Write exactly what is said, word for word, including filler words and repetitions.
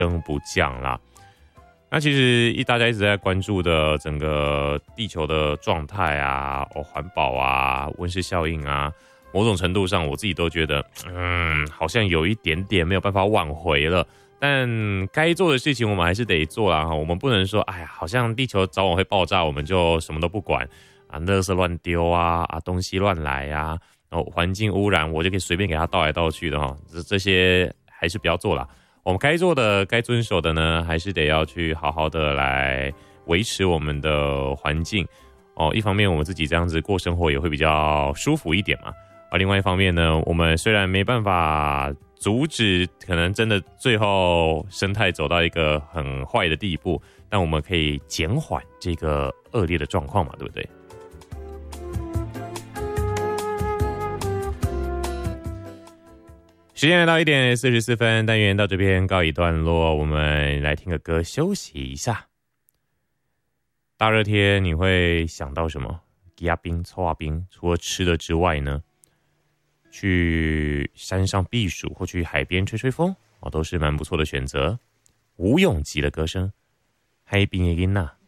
灯不降啦。那其实一大家一直在关注的整个地球的状态啊，哦，环保啊，温室效应啊，某种程度上我自己都觉得，嗯，好像有一点点没有办法挽回了。但该做的事情我们还是得做啦，我们不能说，哎呀，好像地球早晚会爆炸，我们就什么都不管啊，垃圾乱丢啊，啊，东西乱来啊，然后环境污染我就可以随便给它倒来倒去的哈，这这些还是不要做啦。我们该做的、该遵守的呢，还是得要去好好的来维持我们的环境哦。一方面我们自己这样子过生活也会比较舒服一点嘛，而另外一方面呢，我们虽然没办法阻止可能真的最后生态走到一个很坏的地步，但我们可以减缓这个恶劣的状况嘛，对不对？时间来到一点四十四分，单元到这边告一段落，我们来听个歌休息一下。大热天你会想到什么？鸡鸭冰、臭鸭冰，除了吃的之外呢？去山上避暑或去海边吹吹风，哦，都是蛮不错的选择。吴永吉的歌声，海边的囡仔。